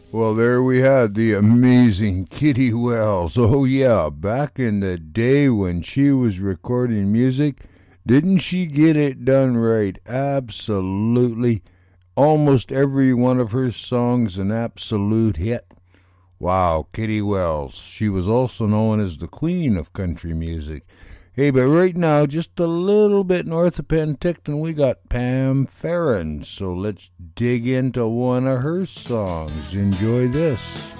Well, there we had the amazing Kitty Wells. Oh, yeah, back in the day when she was recording music, didn't she get it done right? Absolutely. Almost every one of her songs an absolute hit. Wow, Kitty Wells. She was also known as the Queen of Country Music. Hey, but right now, just a little bit north of Penticton, we got Pam Farron. So let's dig into one of her songs. Enjoy this.